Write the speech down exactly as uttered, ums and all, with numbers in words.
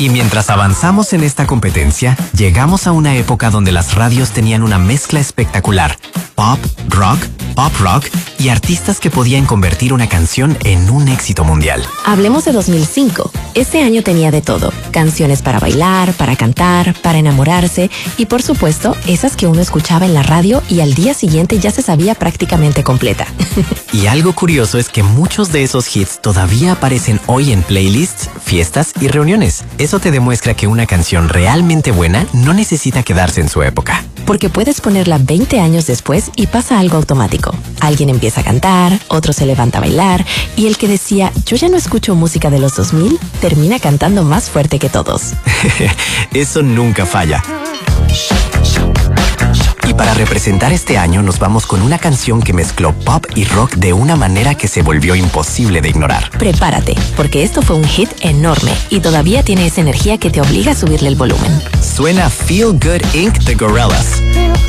Y mientras avanzamos en esta competencia, llegamos a una época donde las radios tenían una mezcla espectacular. Pop, rock, pop rock y artistas que podían convertir una canción en un éxito mundial. Hablemos de dos mil cinco. Este año tenía de todo. Canciones para bailar, para cantar, para enamorarse y, por supuesto, esas que uno escuchaba en la radio y al día siguiente ya se sabía prácticamente completa. Y algo curioso es que muchos de esos hits todavía aparecen hoy en playlists, fiestas y reuniones. Eso te demuestra que una canción realmente buena no necesita quedarse en su época. Porque puedes ponerla veinte años después y pasa algo automático. Alguien empieza a cantar, otro se levanta a bailar y el que decía, yo ya no escucho música de los dos mil, termina cantando más fuerte que todos. Eso nunca falla. Y para representar este año nos vamos con una canción que mezcló pop y rock de una manera que se volvió imposible de ignorar. Prepárate, porque esto fue un hit enorme y todavía tiene esa energía que te obliga a subirle el volumen. Suena Feel Good incorporated. The Gorillaz.